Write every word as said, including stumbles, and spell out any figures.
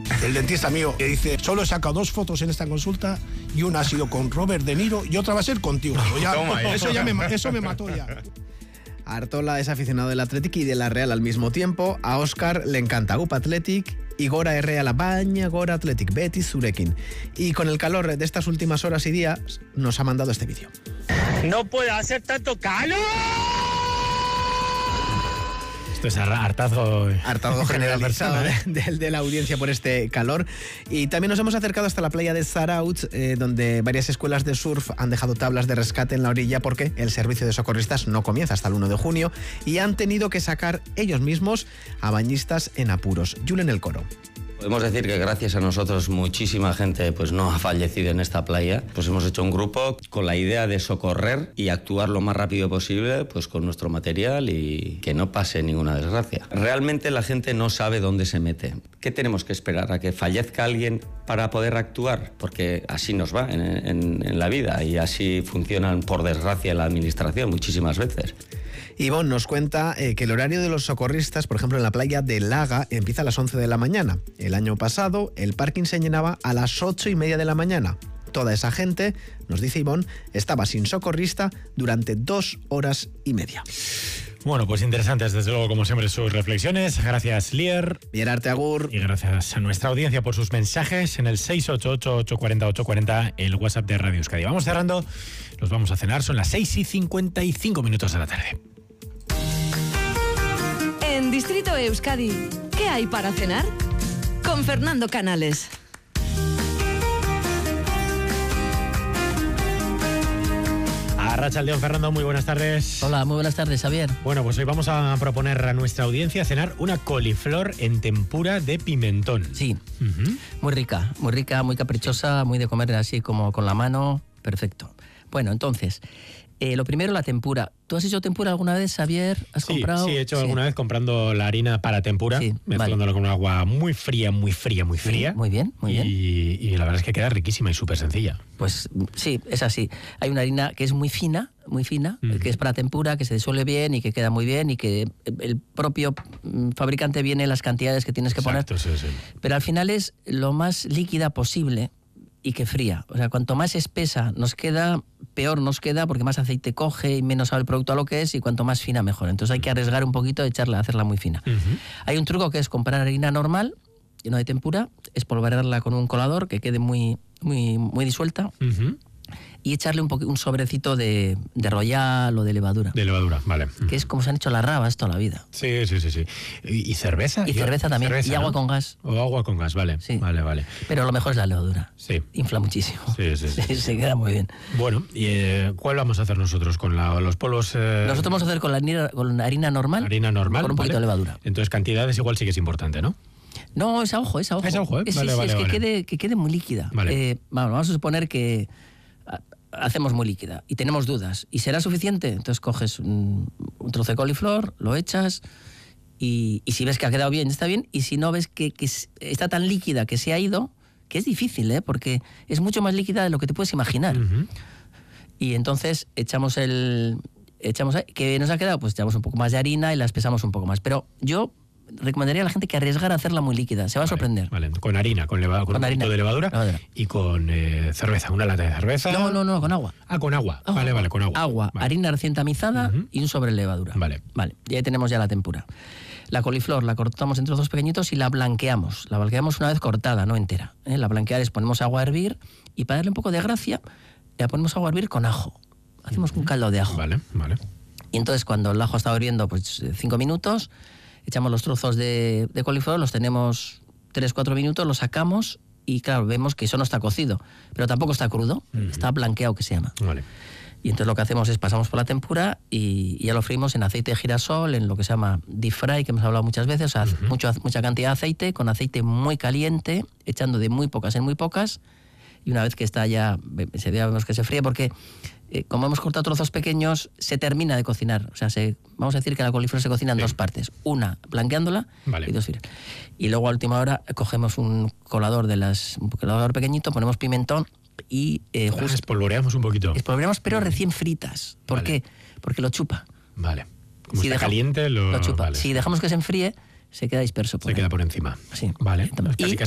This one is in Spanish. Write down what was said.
El dentista mío que dice, solo he sacado dos fotos en esta consulta y una ha sido con Robert De Niro y otra va a ser contigo. Ya, Toma, eso, ya me, eso me mató ya. Artola es aficionado del Athletic y de la Real al mismo tiempo. A Óscar le encanta U P Athletic y Gora R a la Baña, Gora Athletic, Betis, Zurekin. Y con el calor de estas últimas horas y días nos ha mandado este vídeo. ¡No puede hacer tanto calor! Esto es hartazgo, hartazgo generalizado de, de, de la audiencia por este calor. Y también nos hemos acercado hasta la playa de Zarautz, eh, donde varias escuelas de surf han dejado tablas de rescate en la orilla porque el servicio de socorristas no comienza hasta el uno de junio y han tenido que sacar ellos mismos a bañistas en apuros. Julen El Coro. Podemos decir que gracias a nosotros muchísima gente pues no ha fallecido en esta playa. Pues hemos hecho un grupo con la idea de socorrer y actuar lo más rápido posible pues con nuestro material y que no pase ninguna desgracia. Realmente la gente no sabe dónde se mete. ¿Qué tenemos que esperar? ¿A que fallezca alguien para poder actuar? Porque así nos va en, en, en la vida y así funcionan, por desgracia, en la administración muchísimas veces. Ivonne nos cuenta eh, que el horario de los socorristas, por ejemplo, en la playa de Laga, empieza a las once de la mañana. El año pasado, el parking se llenaba a las ocho y media de la mañana. Toda esa gente, nos dice Ivonne, estaba sin socorrista durante dos horas y media. Bueno, pues interesantes, desde luego, como siempre, sus reflexiones. Gracias, Lier. Bien, arte agur. Y gracias a nuestra audiencia por sus mensajes en el seis ocho ocho, ocho cuatro cero, ocho cuatro cero, el WhatsApp de Radio Euskadi. Vamos cerrando, nos vamos a cenar, son las seis y cincuenta y cinco minutos de la tarde. En Distrito Euskadi, ¿qué hay para cenar? Con Fernando Canales. Arratsaldeon, Fernando, muy buenas tardes. Hola, muy buenas tardes, Javier. Bueno, pues hoy vamos a proponer a nuestra audiencia cenar una coliflor en tempura de pimentón. Sí, uh-huh. Muy rica, muy rica, muy caprichosa, muy de comer así como con la mano, perfecto. Bueno, entonces, eh, lo primero, la tempura. ¿Tú has hecho tempura alguna vez, Javier? ¿Has sí, comprado? Sí, he hecho sí. alguna vez comprando la harina para tempura, sí, mezclándola vale. con un agua muy fría, muy fría, muy fría. Sí, muy bien, muy y, bien. Y la verdad es que queda riquísima y súper sencilla. Pues sí, es así. Hay una harina que es muy fina, muy fina, mm. que es para tempura, que se disuelve bien y que queda muy bien y que el propio fabricante viene en las cantidades que tienes que Exacto, poner. Sí, sí. Pero al final es lo más líquida posible y que fría. O sea, cuanto más espesa nos queda, peor nos queda porque más aceite coge y menos sabe el producto a lo que es, y cuanto más fina mejor. Entonces hay que arriesgar un poquito de echarla, hacerla muy fina. Uh-huh. Hay un truco que es comprar harina normal, no de tempura, espolvorearla con un colador que quede muy, muy, muy disuelta. Uh-huh. Y echarle un, un sobrecito de, de Royal o de levadura. De levadura, vale. Que es como se han hecho las rabas toda la vida. Sí, sí, sí. sí. ¿Y, y cerveza? Y cerveza también. Cerveza, y agua, ¿no? Con gas. O agua con gas, vale. Sí. Vale, vale. Pero lo mejor es la levadura. Sí. Infla muchísimo. Sí, sí, sí. Se, se queda muy bien. Bueno, ¿y eh, cuál vamos a hacer nosotros? ¿Con la, los polvos? Eh... Nosotros vamos a hacer con la harina, con la harina normal. Harina normal. Con un poquito vale. de levadura. Entonces, cantidades igual sí que es importante, ¿no? No, es a ojo, es a ojo. Es a ojo, ¿eh? Es, vale, sí, vale, es vale. que, quede, que quede muy líquida. Vale. Eh, bueno, vamos a suponer que hacemos muy líquida y tenemos dudas. ¿Y será suficiente? Entonces coges un, un trozo de coliflor, lo echas y, y si ves que ha quedado bien, está bien. Y si no ves que, que está tan líquida que se ha ido, que es difícil, ¿eh? Porque es mucho más líquida de lo que te puedes imaginar. Uh-huh. Y entonces echamos el... echamos ¿qué nos ha quedado? Pues echamos un poco más de harina y la espesamos un poco más. Pero yo recomendaría a la gente que arriesgara a hacerla muy líquida. Se va vale, a sorprender. Vale, con harina, con, leva, con, con un harina, poquito de levadura, levadura. Y con eh, cerveza, una lata de cerveza. No, no, no, con agua. Ah, con agua. Agua. Vale, vale, con agua. Agua, vale. harina recién tamizada uh-huh. y un sobre de levadura. Vale. Vale, y ahí tenemos ya la tempura. La coliflor la cortamos en trozos pequeñitos y la blanqueamos. La blanqueamos una vez cortada, no entera. ¿eh? La blanquear es ponemos agua a hervir y para darle un poco de gracia, la ponemos agua a hervir con ajo. Hacemos uh-huh. un caldo de ajo. Vale, vale. Y entonces cuando el ajo está hirviendo, pues cinco minutos, echamos los trozos de, de coliflor, los tenemos tres cuatro minutos, los sacamos y claro, vemos que eso no está cocido, pero tampoco está crudo, uh-huh. está blanqueado que se llama. Vale. Y entonces lo que hacemos es pasamos por la tempura y, y ya lo freímos en aceite de girasol, en lo que se llama deep fry, que hemos hablado muchas veces, o sea, uh-huh. mucho, mucha cantidad de aceite, con aceite muy caliente, echando de muy pocas en muy pocas, y una vez que está ya, se vemos que se fríe, porque eh, como hemos cortado trozos pequeños, se termina de cocinar. O sea, se, vamos a decir que la coliflor se cocina en sí. dos partes. Una, blanqueándola, vale. y dos fritas. Y luego a última hora cogemos un colador de las, un colador pequeñito, ponemos pimentón y eh, justo espolvoreamos un poquito. Espolvoreamos, pero vale. recién fritas. ¿Por vale. qué? Porque lo chupa. Vale. Como si está dejamos, caliente, lo, lo chupa. Vale. Si dejamos que se enfríe, se queda disperso. Por se ahí. queda por encima. Sí. Vale. Y,